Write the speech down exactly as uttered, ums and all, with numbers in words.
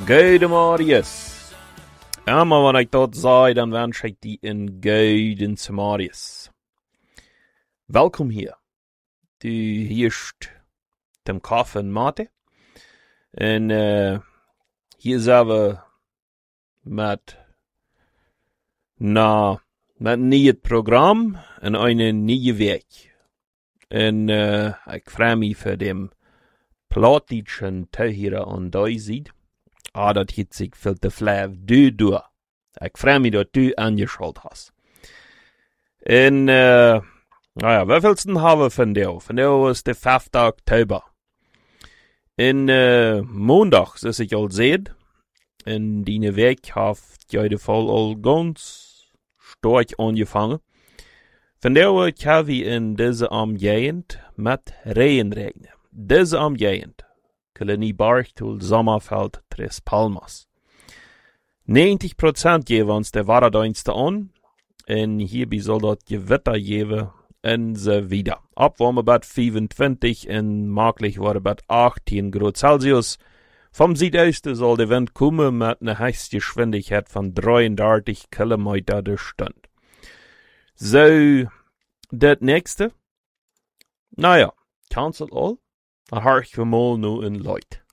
Goede Marius. Ja, maar wanneer ik dat zei, dan wens ik die een goede Marius. Welkom hier. Du hierst dem Kaffee en Mate. En uh, hier zijn we met, na, met een nieuw programma en een nieuwe week. En uh, ik vraag me voor dem platischen Teuhierer an die ziet. Ah, dat heeft zich veel te vlijf du door. Ik vraag me dat du aangeschald hast. En, uh, nou ja, wat willst du hebben van jou? Van jou is de vijfde oktober. En, uh, maandag, zoals ik al zei, in die week heeft jij de val al ganz sterk aangevangen. Van jou gaan we in deze omgeving met regen regenen. Deze omgeving. Kalinibarg tot Sommerfeld, Tres Palmas. negentig procent geven ons de warrediensten aan. En hierbij zal dat gewitter geven enzovoort. Opwarmen bij vijfentwintig en mogelijk worden bij achttien graden Celsius. Vom Südoosten zal de wind komen met een Höchstgeschwindigkeit van drieëndertig kilometer de stund. Zo, dat nächste. Nou ja, cancel all. Dan hoor ik we mal nu in Leut.